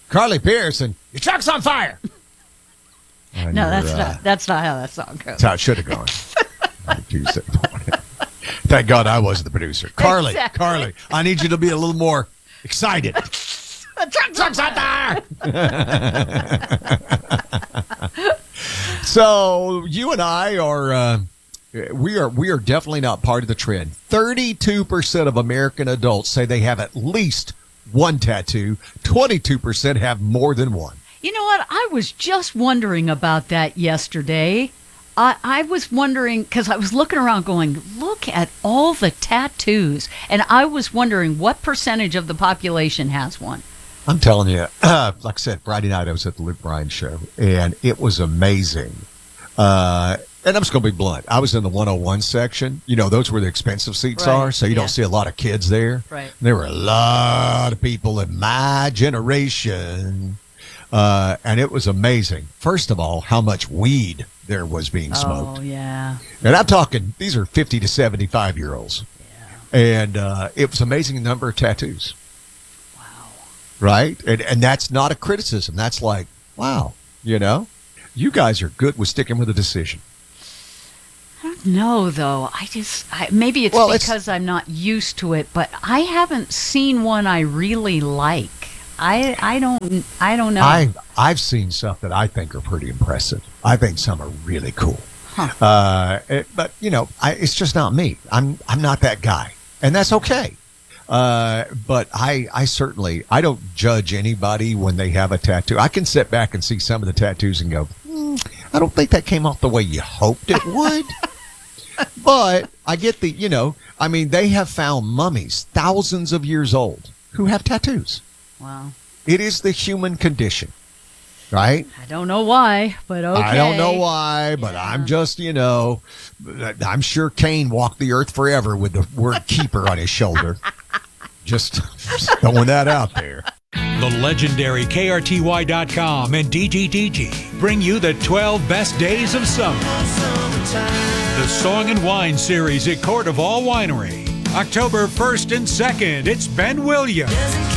Carly Pearson, your truck's on fire. No, that's not how that song goes. That's how it should have gone. Tuesday morning. Thank God I was the producer. Carly, Exactly. Carly, I need you to be a little more excited. The truck's on fire. So you and I are we are definitely not part of the trend. 32% of American adults say they have at least one tattoo. 22% have more than one. You know what? I was just wondering about that yesterday. I was wondering, because I was looking around going, look at all the tattoos. And I was wondering what percentage of the population has one. I'm telling you, like I said, Friday night I was at the Luke Bryan show, and it was amazing. And I'm just going to be blunt. I was in the 101 section. You know, those where the expensive seats Right, are, so you yeah. don't see a lot of kids there. Right. There were a lot of people in my generation, and it was amazing. First of all, how much weed there was being smoked. Oh, yeah. And I'm talking, these are 50 to 75-year-olds. Yeah. And it was amazing the number of tattoos. Right? And that's not a criticism. That's like, wow, you know, you guys are good with sticking with a decision. I don't know, though. Maybe it's Well, because I'm not used to it, but I haven't seen one I really like. I don't know. I've seen stuff that I think are pretty impressive. I think some are really cool. Huh. But you know, it's just not me. I'm not that guy, and that's okay. But I certainly, I don't judge anybody when they have a tattoo. I can sit back and see some of the tattoos and go, I don't think that came off the way you hoped it would. But I get the, you know, I mean, they have found mummies thousands of years old who have tattoos. Wow. It is the human condition, right? I don't know why, but okay. I don't know why, but Yeah. I'm just, you know, I'm sure Cain walked the earth forever with the word keeper on his shoulder. Just throwing that out there. The legendary KRTY.com and DGDG bring you the 12 best days of summer. The Song and Wine Series at Court of All Winery. October 1st and 2nd, it's Ben Williams.